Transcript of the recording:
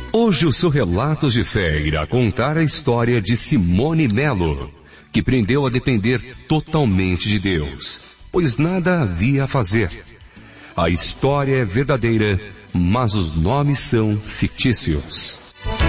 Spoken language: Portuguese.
Hoje o seu Relatos de Fé irá contar a história de Simone Melo, que aprendeu a depender totalmente de Deus, pois nada havia a fazer. A história é verdadeira, mas os nomes são fictícios.